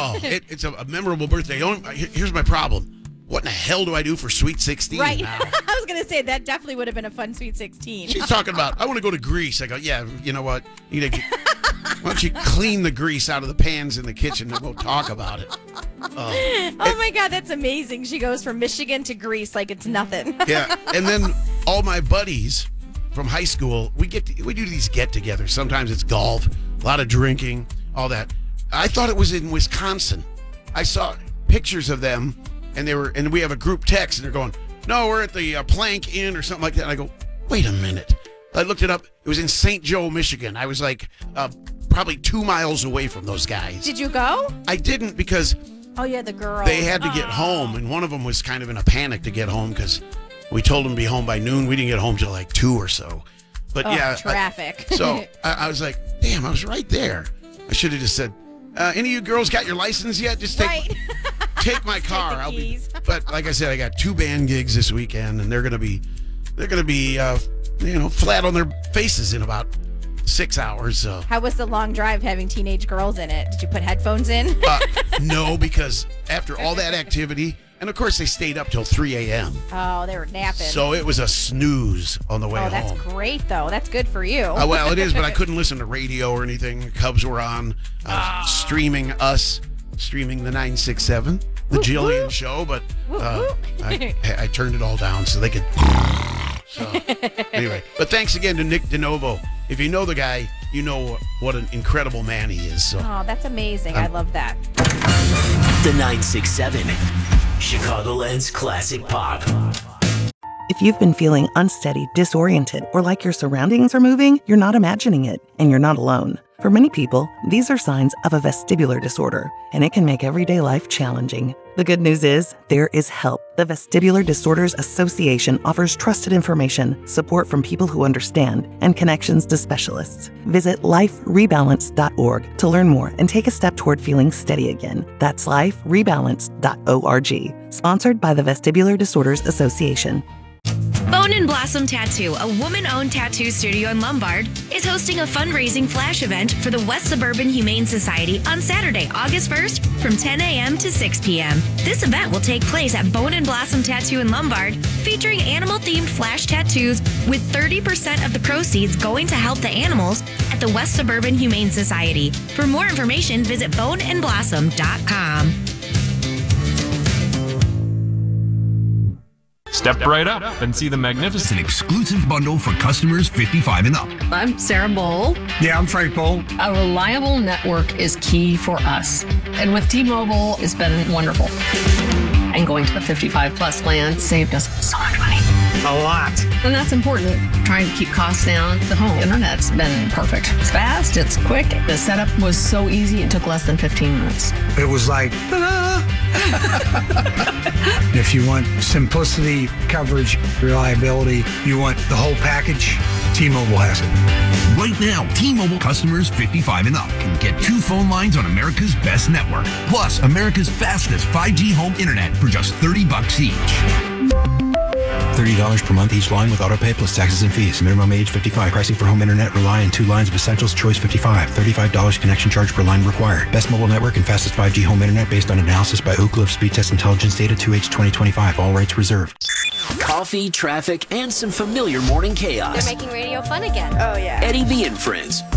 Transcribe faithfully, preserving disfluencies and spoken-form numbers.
No, it, it's a, a memorable birthday. Only, here's my problem. What in the hell do I do for Sweet sixteen right. now? I was going to say, that definitely would have been a fun Sweet sixteen. She's talking about, I want to go to Greece. I go, yeah, you know what? You need to, why don't you clean the grease out of the pans in the kitchen and we'll talk about it. Oh, oh my God, that's amazing. She goes from Michigan to Greece like it's nothing. Yeah, and then all my buddies from high school, we get to, we do these get-togethers. Sometimes it's golf, a lot of drinking, all that. I thought it was in Wisconsin. I saw pictures of them. And they were, and we have a group text, and they're going, "No, we're at the uh, Plank Inn or something like that." And I go, "Wait a minute!" I looked it up. It was in Saint Joe, Michigan. I was like, uh, probably two miles away from those guys. Did you go? I didn't because oh yeah, the girl. They had to get home, and one of them was kind of in a panic to get home because we told them to be home by noon. We didn't get home till like two or so. But oh, yeah, traffic. I, so I, I was like, "Damn, I was right there." I should have just said, uh, "Any of you girls got your license yet? Just take." Right. Take my car. Take I'll be. keys. But like I said, I got two band gigs this weekend, and they're gonna be, they're gonna be, uh, you know, flat on their faces in about six hours. So. How was the long drive having teenage girls in it? Did you put headphones in? uh, no, because after all that activity, and of course they stayed up till three a.m. Oh, they were napping. So it was a snooze on the way oh, that's home. great though. That's good for you. Uh, well, it is, but I couldn't listen to radio or anything. The Cubs were on. I was oh. streaming us. Streaming the nine six seven, the woo, Jillian woo. show, but woo, uh, woo. I, I turned it all down so they could. So anyway, but thanks again to Nick DeNovo. If you know the guy, you know what an incredible man he is. So oh, that's amazing. Um, I love that. The nine six seven, Chicagoland's classic pop. If you've been feeling unsteady, disoriented, or like your surroundings are moving, you're not imagining it, and you're not alone. For many people, these are signs of a vestibular disorder, and it can make everyday life challenging. The good news is, there is help. The Vestibular Disorders Association offers trusted information, support from people who understand, and connections to specialists. Visit life rebalance dot org to learn more and take a step toward feeling steady again. That's life rebalance dot org. Sponsored by the Vestibular Disorders Association. Bone and Blossom Tattoo, a woman-owned tattoo studio in Lombard, is hosting a fundraising flash event for the West Suburban Humane Society on Saturday, August first from ten a.m. to six p.m. This event will take place at Bone and Blossom Tattoo in Lombard, featuring animal-themed flash tattoos with thirty percent of the proceeds going to help the animals at the West Suburban Humane Society. For more information, visit bone and blossom dot com. Step right up and see the magnificent exclusive bundle for customers fifty-five and up. I'm Sarah Bowl. Yeah, I'm Frank Bowl. A reliable network is key for us. And with T-Mobile, it's been wonderful. And going to the fifty-five plus plan saved us so much money. A lot. And that's important. Trying to keep costs down. The home internet's been perfect. It's fast, it's quick. The setup was so easy, it took less than fifteen minutes. It was like, ta-da! If you want simplicity, coverage, reliability, you want the whole package, T-Mobile has it. Right now, T-Mobile customers fifty-five and up can get two phone lines on America's best network, plus America's fastest five G home internet for just thirty bucks each. thirty dollars per month each line with autopay plus taxes and fees. Minimum age fifty-five. Pricing for home internet rely on two lines of Essentials Choice fifty-five. thirty-five dollars connection charge per line required. Best mobile network and fastest five G home internet based on analysis by Ookla of Speed Test Intelligence Data two H twenty twenty-five. All rights reserved. Coffee, traffic, and some familiar morning chaos. They're making radio fun again. Oh, yeah. Eddie V and Friends.